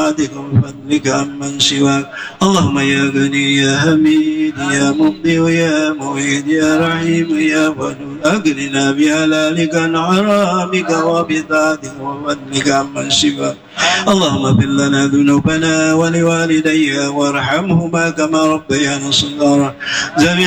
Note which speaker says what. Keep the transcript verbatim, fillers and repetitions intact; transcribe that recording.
Speaker 1: بطاعتك وفضلك عمن سواك. اللهم يا غني يا حميد يا مبدئ يا معيد يا رحيم يا ودود أغننا بحلالك عن حرامك وبطاعتك وفضلك عمن سواك. اللهم اغفر لنا ذنوبنا ولوالدي وارحمهما كما ربيانا صغارا.